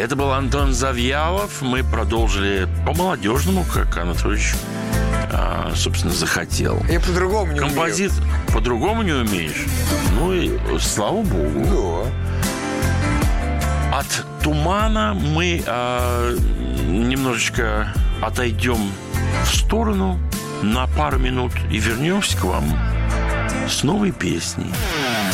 Это был Антон Завьялов. Мы продолжили по-молодежному, как Анатольевич, собственно, захотел. Я по-другому не умею. По-другому не умеешь? Ну и слава богу. Да. От тумана мы немножечко отойдем в сторону на пару минут и вернемся к вам с новой песней.